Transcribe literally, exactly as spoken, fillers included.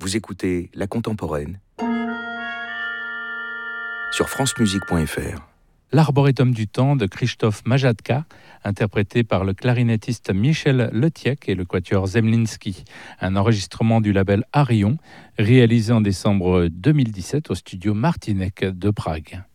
Vous écoutez La Contemporaine sur francemusique point f r. L'Arboretum du temps de Krzysztof Majadka, interprété par le clarinettiste Michel Letiek et le quatuor Zemlinsky. Un enregistrement du label Arion, réalisé en décembre deux mille dix-sept au studio Martinek de Prague.